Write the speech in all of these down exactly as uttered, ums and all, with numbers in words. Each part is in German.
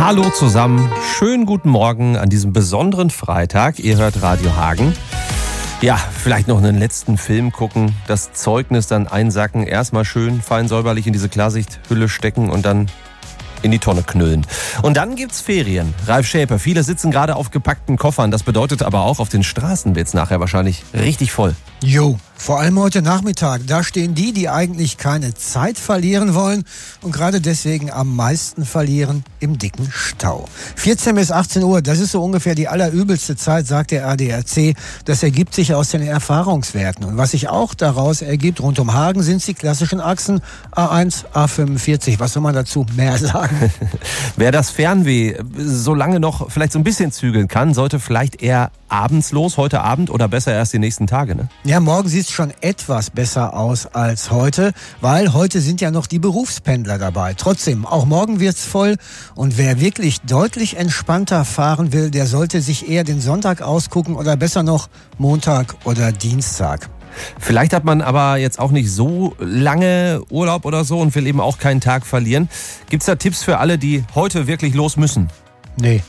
Hallo zusammen, schönen guten Morgen an diesem besonderen Freitag. Ihr hört Radio Hagen. Ja, vielleicht noch einen letzten Film gucken, das Zeugnis dann einsacken, erstmal schön fein säuberlich in diese Klarsichthülle stecken und dann in die Tonne knüllen. Und dann gibt's Ferien. Ralf Schäper, viele sitzen gerade auf gepackten Koffern. Das bedeutet aber auch, auf den Straßen wird's nachher wahrscheinlich richtig voll. Jo, vor allem heute Nachmittag. Da stehen die, die eigentlich keine Zeit verlieren wollen und gerade deswegen am meisten verlieren im dicken Stau. vierzehn bis achtzehn Uhr, das ist so ungefähr die allerübelste Zeit, sagt der A D A C. Das ergibt sich aus den Erfahrungswerten. Und was sich auch daraus ergibt, rund um Hagen, sind die klassischen Achsen A eins, A fünfundvierzig. Was soll man dazu mehr sagen? Wer das Fernweh so lange noch vielleicht so ein bisschen zügeln kann, sollte vielleicht eher abends los, heute Abend oder besser erst die nächsten Tage, ne? Ja, morgen sieht es schon etwas besser aus als heute, weil heute sind ja noch die Berufspendler dabei. Trotzdem, auch morgen wird's voll und wer wirklich deutlich entspannter fahren will, der sollte sich eher den Sonntag ausgucken oder besser noch Montag oder Dienstag. Vielleicht hat man aber jetzt auch nicht so lange Urlaub oder so und will eben auch keinen Tag verlieren. Gibt's da Tipps für alle, die heute wirklich los müssen? Nee.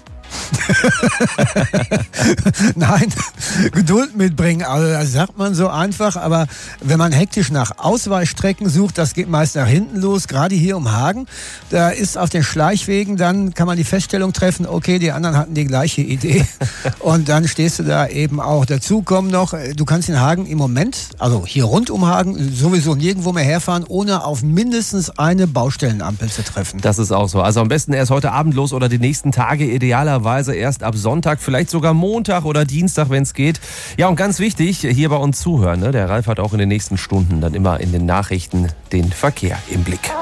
Nein, Geduld mitbringen, also das sagt man so einfach, aber wenn man hektisch nach Ausweichstrecken sucht, das geht meist nach hinten los, gerade hier um Hagen, da ist auf den Schleichwegen, dann kann man die Feststellung treffen, okay, die anderen hatten die gleiche Idee und dann stehst du da eben auch. Dazu kommen noch, du kannst in Hagen im Moment, also hier rund um Hagen, sowieso nirgendwo mehr herfahren, ohne auf mindestens eine Baustellenampel zu treffen. Das ist auch so, also am besten erst heute Abend los oder die nächsten Tage, idealerweise erst ab Sonntag, vielleicht sogar Montag oder Dienstag, wenn es geht. Ja, und ganz wichtig, hier bei uns zuhören. Ne? Der Ralf hat auch in den nächsten Stunden dann immer in den Nachrichten den Verkehr im Blick.